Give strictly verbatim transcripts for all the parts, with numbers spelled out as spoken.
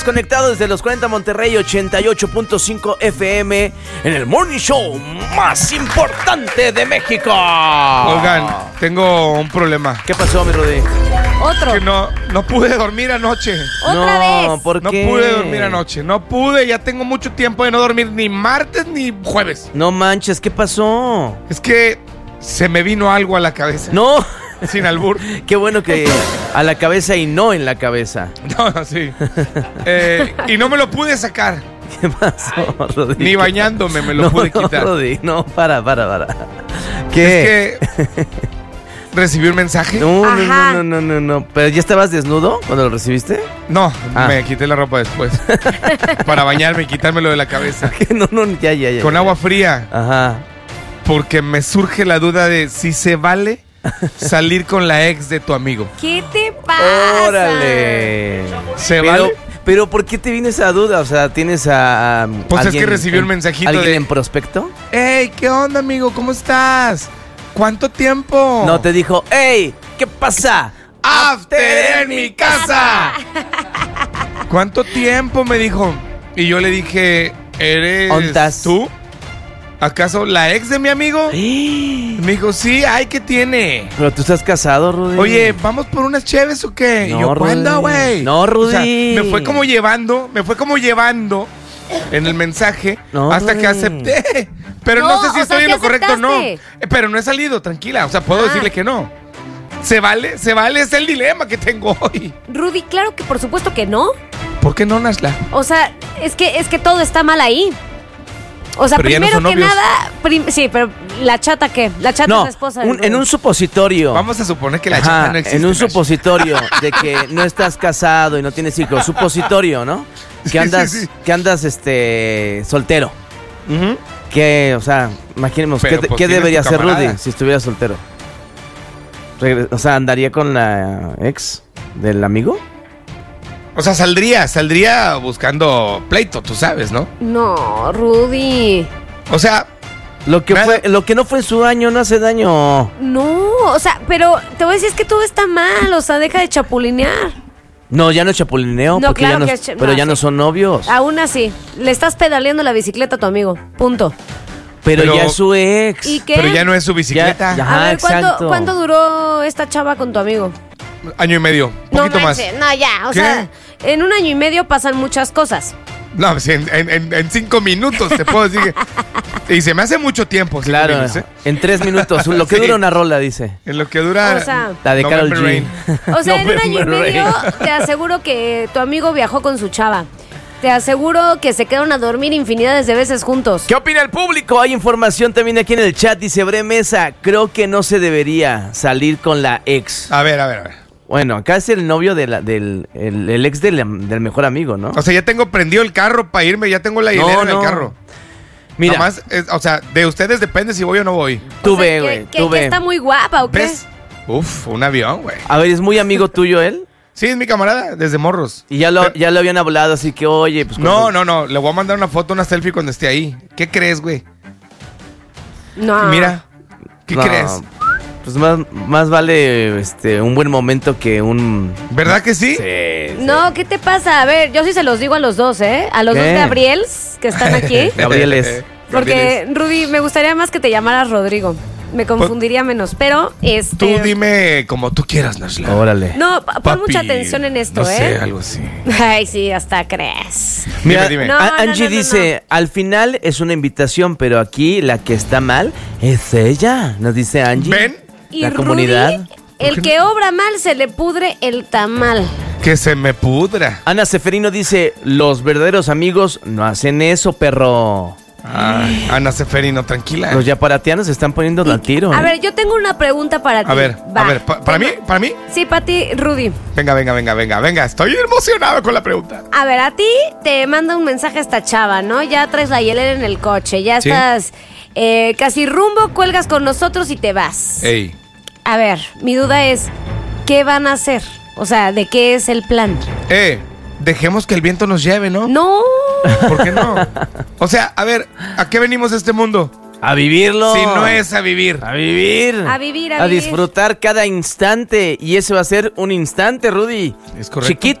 Conectado desde los cuarenta Monterrey, ochenta y ocho punto cinco F M, en el morning show más importante de México. Oigan, tengo un problema. ¿Qué pasó, mi Rudy? Otro. Que no, no pude dormir anoche. Otra no, vez. ¿por No qué? pude dormir anoche. No pude, ya tengo mucho tiempo de no dormir ni martes ni jueves. No manches, ¿qué pasó? Es que se me vino algo a la cabeza. No. Sin albur. Qué bueno que a la cabeza y no en la cabeza. No, sí. Eh, y no me lo pude sacar. ¿Qué pasó, Rudy? Ni bañándome me lo no, pude no, quitar. Rudy, no, para, para, para. ¿Qué? Es que recibí un mensaje. No, no, Ajá. no, no, no, no, no. ¿Pero ya estabas desnudo cuando lo recibiste? No, Ah. me quité la ropa después. Para bañarme y quitármelo de la cabeza. ¿Qué? No, no, ya, ya, ya. Con agua fría. Ajá. Porque me surge la duda de si se vale salir con la ex de tu amigo. ¿Qué te pasa? ¡Órale! ¿Se Pero, vale? pero ¿por qué te viene esa duda? O sea, ¿tienes a, a Pues es alguien que recibí un en- mensajito ¿Alguien de- en prospecto? ¡Ey! ¿Qué onda, amigo? ¿Cómo estás? ¿Cuánto tiempo? No, te dijo, ¡ey! ¿Qué pasa? ¡After en mi casa! ¿Cuánto tiempo? Me dijo. Y yo le dije, ¿eres ¿Ontas? tú? ¿Acaso la ex de mi amigo? Me dijo, sí, ay, ¿qué tiene? Pero tú estás casado, Rudy. Oye, ¿vamos por unas cheves o qué? No, y yo, ¿cuándo, Rudy. güey? No, Rudy. O sea, me fue como llevando, me fue como llevando en el mensaje No, hasta Rudy. que acepté. Pero no, No, sé si o estoy sea, en lo ¿sí correcto o no. aceptaste? Eh, Pero no he salido, tranquila. O sea, puedo Ah. decirle que no. ¿Se vale? ¿Se vale? Es el dilema que tengo hoy. Rudy, claro que por supuesto que no. ¿Por qué no, Nashla? O sea, es que es que todo está mal ahí. O sea, Pero ya no primero son que novios. nada, prim- sí, pero la chata qué? La chata es No, la esposa de un- Rudy. en un supositorio. Vamos a suponer que la Ajá, chata no existe. en un Nash. supositorio de que no estás casado y no tienes hijos. Supositorio, ¿no? Que Sí, andas, sí, sí. que andas, este, soltero. Ujú. Que, o sea, imaginemos, Pero, ¿qué, pues, qué tienes debería tu hacer camarada. Rudy si estuviera soltero? Regre- o sea, ¿andaría con la ex del amigo? O sea, saldría, saldría buscando pleito, tú sabes, ¿no? No, Rudy. O sea, Lo que, Nada. fue, lo que no fue en su año no hace daño. No, o sea, pero te voy a decir es que todo está mal, o sea, deja de chapulinear. No, ya no es chapulineo, No, porque claro ya no, que es- es cha- pero no, ya no sí. son novios. Aún así, le estás pedaleando la bicicleta a tu amigo. Punto. pero, pero- ya es su ex. ¿Y qué? pero ya no es su bicicleta. Ya- ya. A Ajá, ver, ¿cuándo, exacto. ¿cuánto duró esta chava con tu amigo? Año y medio, poquito no más. manches, no, ya, o ¿Qué? sea, en un año y medio pasan muchas cosas. No, pues en, en- en- en cinco minutos te puedo decir que... Y se me hace mucho tiempo, cinco Claro, minutos, ¿eh? en tres minutos. Lo que Sí. dura una rola, dice. En lo que dura... O sea, La de Karol November G. Rain. O sea, en un año y November medio Rain. te aseguro que tu amigo viajó con su chava. Te aseguro que se quedaron a dormir infinidades de veces juntos. ¿Qué opina el público? Hay información también aquí en el chat. Dice Bre Mesa, creo que no se debería salir con la ex. A ver, a ver, a ver. Bueno, acá es el novio de la- del el, el ex del, del mejor amigo, ¿no? O sea, ya tengo prendido el carro para irme, ya tengo la hilera No, en el no. carro. Mira, Nada más, es- o sea, de ustedes depende si voy o no voy. tú O sea, ve, que- güey, que, tú que ve. está muy guapa, ¿o qué? ¿Ves? Uf, un avión, güey. A ver, ¿es muy amigo tuyo él? Sí, es mi camarada, desde morros. Y ya lo, Pero- ya lo habían hablado, así que, oye, pues... No, cuando- no, no, le voy a mandar una foto, una selfie cuando esté ahí. ¿Qué crees, güey? No. Mira, ¿qué No, crees? Pues más, más vale este un buen momento que un... ¿Verdad que sí? Sí, sí. No, ¿qué te pasa? A ver, yo sí se los digo a los dos, ¿eh? A los ¿Qué? dos Gabriels que están aquí. Gabriel es... Porque, Rudy, me gustaría más que te llamaras Rodrigo. Me confundiría menos. Pero, este... Tú dime como tú quieras, Nashla. Órale. No, pa- pon Papi, mucha atención en esto, no ¿eh? sé, algo así. Ay, sí, hasta crees. Mira, dime. No, A- no, Angie no, no, dice, al final es una invitación, pero aquí la que está mal es ella, nos dice Angie. ¿Ven? Y La Rudy, comunidad. el que obra mal se le pudre el tamal. Que se me pudra. Ana Seferino dice, los verdaderos amigos no hacen eso, perro. Ah, Ana Seferino, tranquila. Los yaparatianos se están poniendo al tiro. A ¿eh? ver, yo tengo una pregunta para ti. A ver, Va. a ver, pa- ¿para mí? ¿Para mí? Sí, para ti, Rudy. Venga, venga, venga, venga, venga. Estoy emocionado con la pregunta. A ver, a ti te manda un mensaje esta chava, ¿no? Ya traes la hielera en el coche, ya Sí. estás eh, casi rumbo, cuelgas con nosotros y te vas. Ey, A ver, mi duda es, ¿qué van a hacer? O sea, ¿de qué es el plan? eh, dejemos que el viento nos lleve, ¿no? No. ¿Por qué no? O sea, a ver, ¿a qué venimos a este mundo? A vivirlo. Si no es a vivir. A vivir. A vivir, a A vivir. disfrutar cada instante. Y ese va a ser un instante, Rudy. Es correcto. Chiquito.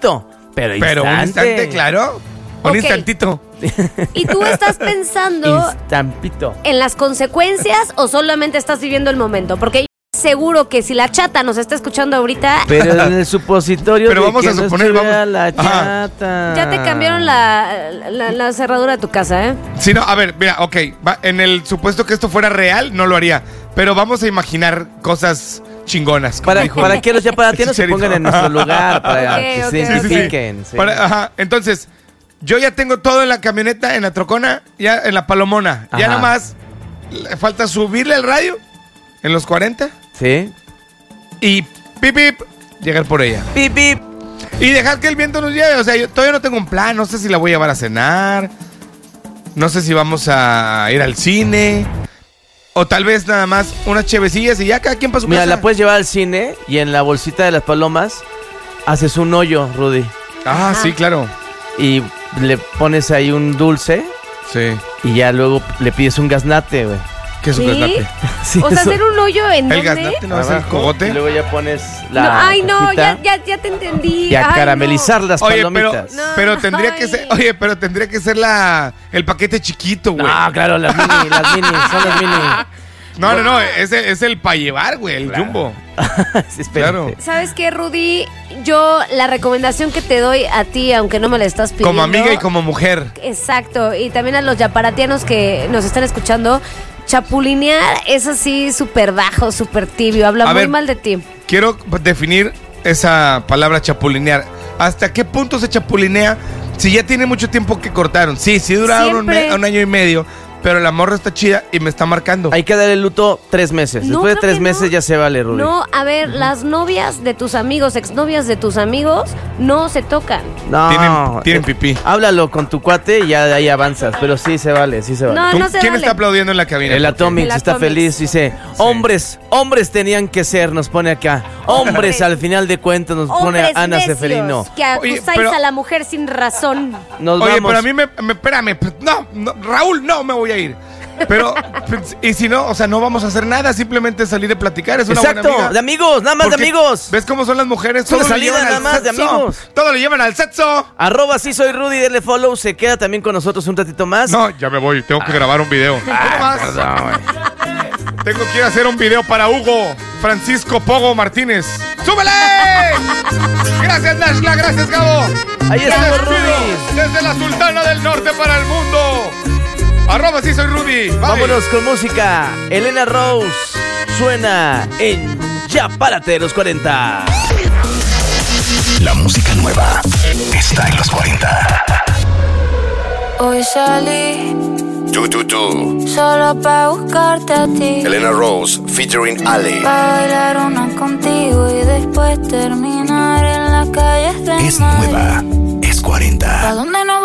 Pero, Pero un instante. instante, claro. Un Ok. instantito. ¿Y tú estás pensando Instampito. en las consecuencias o solamente estás viviendo el momento? Porque yo seguro que si la chata nos está escuchando ahorita, Pero en el supositorio Pero de vamos que a no suponer, estuviera vamos- la Ajá. chata. ya te cambiaron la, la, la cerradura de tu casa, ¿eh? Sí, no, a ver, mira, ok. va, en el supuesto que esto fuera real, no lo haría. Pero vamos a imaginar cosas chingonas. como Para, dijo- para que los yaparatianos se Chicharito. pongan en nuestro lugar, para Ok, que ok, se ok. identifiquen. sí. Para- ajá, entonces, yo ya tengo todo en la camioneta, en la trocona, ya en la palomona. Ya Ajá. nada más le falta subirle el radio en los cuarenta ¿Sí? y pip, pip, llegar por ella. Pip, pip. Y dejar que el viento nos lleve. O sea, yo todavía no tengo un plan. No sé si la voy a llevar a cenar. No sé si vamos a ir al cine. O tal vez nada más unas chevecillas y ya cada quien para su Mira, casa. la puedes llevar al cine y en la bolsita de las palomas haces un hoyo, Rudy. Ah, sí, claro. Y le pones ahí un dulce Sí. y ya luego le pides un gaznate, güey. ¿Qué es un ¿Sí? gaznate? Sí, O sea, eso. hacer un hoyo en ¿El dónde? gaznate no es el Abajo, cogote? Y luego ya pones la No, ay, no, hojita ya, ya, ya te entendí. y a Ay, caramelizar no. las Oye, pero, palomitas. No. pero tendría que Ay. ser, oye, pero tendría que ser la el paquete chiquito, güey. No, claro, las mini, las mini, son las mini. No, no, no, es el, es el para llevar, güey, el Claro. jumbo. Sí, espérate. Claro. ¿Sabes qué, Rudy? Yo la recomendación que te doy a ti, aunque no me la estás pidiendo. Como amiga y como mujer. Exacto, y también a los yaparatianos que nos están escuchando, chapulinear es así súper bajo, súper tibio, habla A muy ver. mal de ti. Quiero definir esa palabra chapulinear. ¿Hasta qué punto se chapulinea si ya tiene mucho tiempo que cortaron? Sí, sí duraron un, Siempre. me- un año y medio, pero la morra está chida y me está marcando. Hay que darle luto tres meses. No, Después de creo tres que meses no. ya se vale, Rudy. No, a ver, las novias de tus amigos, exnovias de tus amigos, no se tocan. No. Tienen- tienen eh, pipí. Háblalo con tu cuate y ya de ahí avanzas. Pero sí se vale, sí se vale. No, ¿Tú- no se ¿Quién vale. está aplaudiendo en la cabina? El ¿Por qué? Atomics El está Atomics. feliz, dice, hombres, hombres tenían que ser, nos pone acá. Hombres, Hombres. al final de cuentas nos pone Hombres Ana necios Seferino. que Oye, acusáis pero- a la mujer sin razón. Nos Oye, vamos. pero a mí me, me espérame, pues, no, no, Raúl, no me voy a ir. Pero, pues, y si no, o sea, no vamos a hacer nada, simplemente salir a platicar, es una Exacto, buena amiga. de amigos, nada más de Porque, amigos. ¿Ves cómo son las mujeres? Es una Todo le salida llevan nada al más de sexo. amigos. Todo le llevan al sexo. Arroba sí soy Rudy, denle follow, se queda también con nosotros un ratito más. No, ya me voy, tengo que grabar un video. ¿Cómo vas? Perdón, güey. Tengo que ir a hacer un video para Hugo Francisco Pogo Martínez. ¡Súbele! Gracias, Nashla, gracias, Gabo. Ahí Me estamos, despido Rudy. desde la Sultana del Norte para el mundo. Arroba sí soy Rudy. Bye. Vámonos con música. Elena Rose suena en Ya Párate de los cuarenta. La música nueva está en los cuarenta. Hoy salí Tú, tú, tú. solo pa' buscarte a ti. Elena Rose featuring Ale. Pa' bailar una contigo y después terminar en la calle de Es Madrid. nueva. Es cuarenta. ¿Pa' dónde nos